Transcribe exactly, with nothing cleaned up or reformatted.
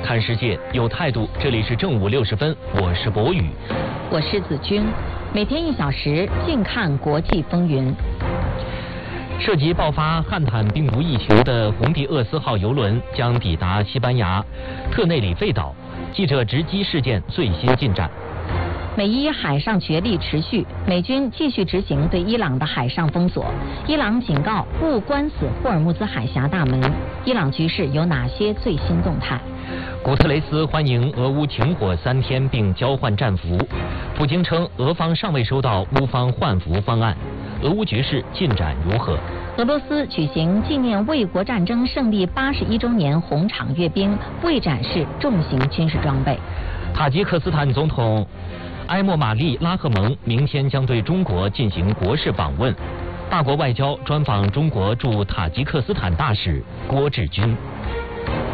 看世界有态度，这里是正午六十分，我是博宇， 我是子君，每天一小时，静看国际风云。 涉及爆发汉坦病毒疫情的红地厄斯号邮轮将抵达西班牙特内里费岛，记者直击事件最新进展。 美伊海上角力持续，美军继续执行对伊朗的海上封锁。伊朗警告勿关死霍尔木兹海峡大门。伊朗局势有哪些最新动态？ 古特雷斯欢迎俄乌停火三天并交换战俘。普京称俄方尚未收到乌方换俘方案。俄乌局势进展如何？ 俄罗斯举行纪念卫国战争胜利八十一周年红场阅兵，未展示重型军事装备。 塔吉克斯坦总统埃莫马利拉赫蒙明天将对中国进行国事访问。大国外交专访中国驻塔吉克斯坦大使郭志军。